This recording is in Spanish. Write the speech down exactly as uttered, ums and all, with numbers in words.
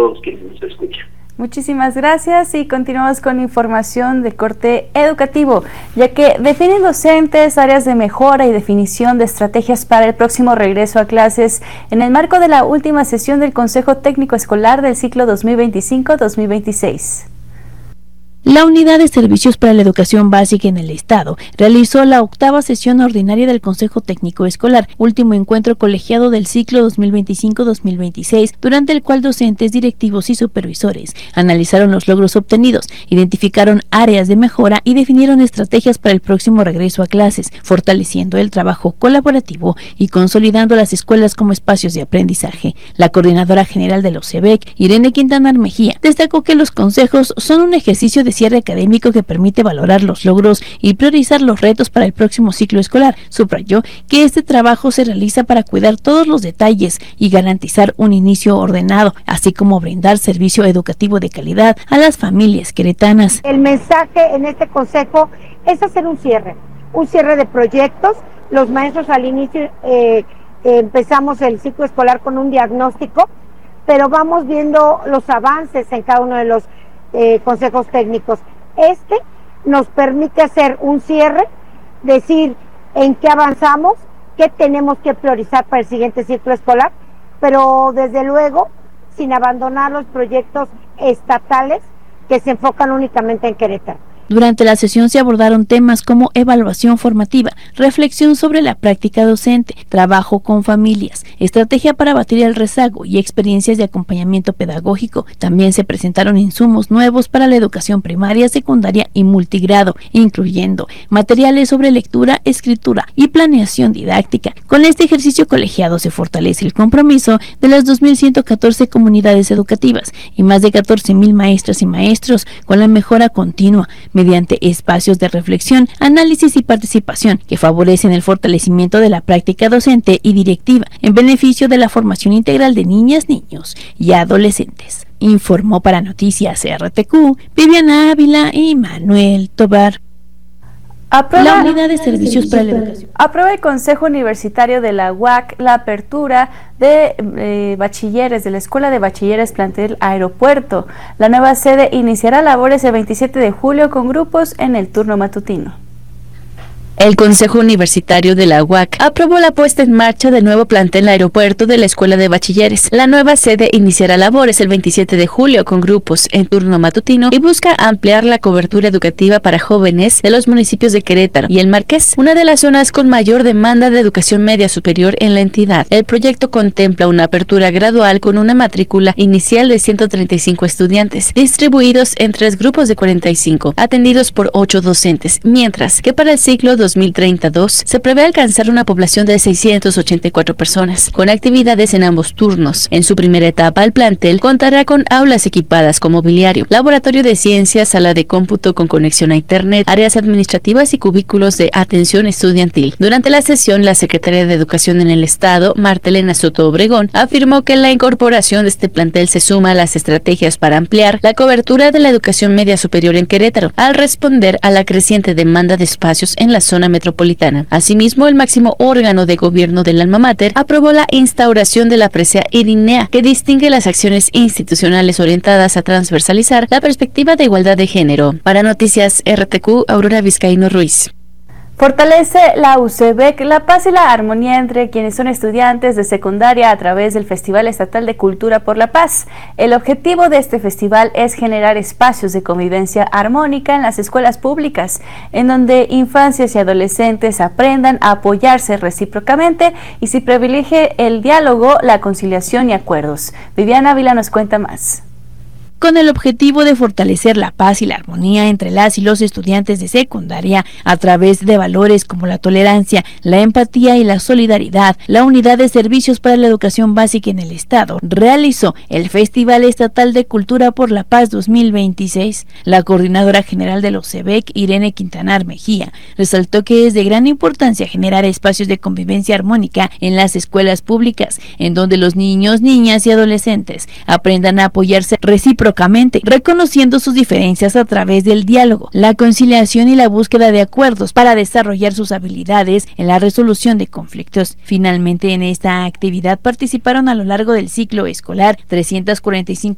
todos quienes nos escuchan. Muchísimas gracias y continuamos con información de corte educativo, ya que definen docentes áreas de mejora y definición de estrategias para el próximo regreso a clases en el marco de la última sesión del Consejo Técnico Escolar del ciclo dos mil veinticinco dos mil veintiséis. La Unidad de Servicios para la Educación Básica en el Estado realizó la octava sesión ordinaria del Consejo Técnico Escolar, último encuentro colegiado del ciclo dos mil veinticinco dos mil veintiséis, durante el cual docentes, directivos y supervisores analizaron los logros obtenidos, identificaron áreas de mejora y definieron estrategias para el próximo regreso a clases, fortaleciendo el trabajo colaborativo y consolidando las escuelas como espacios de aprendizaje. La coordinadora general de los C E B E C, Irene Quintanar Mejía, destacó que los consejos son un ejercicio de cierre académico que permite valorar los logros y priorizar los retos para el próximo ciclo escolar. Subrayó que este trabajo se realiza para cuidar todos los detalles y garantizar un inicio ordenado, así como brindar servicio educativo de calidad a las familias queretanas. El mensaje en este consejo es hacer un cierre, un cierre de proyectos. Los maestros al inicio eh, eh, empezamos el ciclo escolar con un diagnóstico, pero vamos viendo los avances en cada uno de los Eh, consejos técnicos. Este nos permite hacer un cierre, decir en qué avanzamos, qué tenemos que priorizar para el siguiente ciclo escolar, pero desde luego sin abandonar los proyectos estatales que se enfocan únicamente en Querétaro. Durante la sesión se abordaron temas como evaluación formativa, reflexión sobre la práctica docente, trabajo con familias, estrategia para batir el rezago y experiencias de acompañamiento pedagógico. También se presentaron insumos nuevos para la educación primaria, secundaria y multigrado, incluyendo materiales sobre lectura, escritura y planeación didáctica. Con este ejercicio colegiado se fortalece el compromiso de las dos mil ciento catorce comunidades educativas y más de catorce mil maestras y maestros con la mejora continua, mediante espacios de reflexión, análisis y participación que favorecen el fortalecimiento de la práctica docente y directiva en beneficio de la formación integral de niñas, niños y adolescentes. Informó para Noticias R T Q Viviana Ávila y Manuel Tobar. Aprueba, la Unidad de Servicios para la Educación. Aprueba el Consejo Universitario de la U A C la apertura de eh, bachilleres de la Escuela de Bachilleres Plantel Aeropuerto. La nueva sede iniciará labores el veintisiete de julio con grupos en el turno matutino. El Consejo Universitario de la U A C aprobó la puesta en marcha del nuevo plantel aeropuerto de la Escuela de Bachilleres. La nueva sede iniciará labores el veintisiete de julio con grupos en turno matutino y busca ampliar la cobertura educativa para jóvenes de los municipios de Querétaro y El Marqués, una de las zonas con mayor demanda de educación media superior en la entidad. El proyecto contempla una apertura gradual con una matrícula inicial de ciento treinta y cinco estudiantes, distribuidos en tres grupos de cuarenta y cinco, atendidos por ocho docentes, mientras que para el ciclo dos mil treinta y dos se prevé alcanzar una población de seiscientas ochenta y cuatro personas, con actividades en ambos turnos. En su primera etapa, el plantel contará con aulas equipadas con mobiliario, laboratorio de ciencias, sala de cómputo con conexión a internet, áreas administrativas y cubículos de atención estudiantil. Durante la sesión, la secretaria de Educación en el Estado, Marta Elena Soto Obregón, afirmó que la incorporación de este plantel se suma a las estrategias para ampliar la cobertura de la educación media superior en Querétaro, al responder a la creciente demanda de espacios en la zona metropolitana. Asimismo, el máximo órgano de gobierno del alma mater aprobó la instauración de la presea Irinea, que distingue las acciones institucionales orientadas a transversalizar la perspectiva de igualdad de género. Para Noticias R T Q, Aurora Vizcaíno Ruiz. Fortalece la U C E B E C la paz y la armonía entre quienes son estudiantes de secundaria a través del Festival Estatal de Cultura por la Paz. El objetivo de este festival es generar espacios de convivencia armónica en las escuelas públicas, en donde infancias y adolescentes aprendan a apoyarse recíprocamente y se privilegie el diálogo, la conciliación y acuerdos. Viviana Ávila nos cuenta más. Con el objetivo de fortalecer la paz y la armonía entre las y los estudiantes de secundaria a través de valores como la tolerancia, la empatía y la solidaridad, la Unidad de Servicios para la Educación Básica en el Estado realizó el Festival Estatal de Cultura por la Paz dos mil veintiséis. La coordinadora general de los C E B E C, Irene Quintanar Mejía, resaltó que es de gran importancia generar espacios de convivencia armónica en las escuelas públicas, en donde los niños, niñas y adolescentes aprendan a apoyarse recíprocamente, reconociendo sus diferencias a través del diálogo, la conciliación y la búsqueda de acuerdos para desarrollar sus habilidades en la resolución de conflictos. Finalmente, en esta actividad participaron a lo largo del ciclo escolar trescientas cuarenta y cinco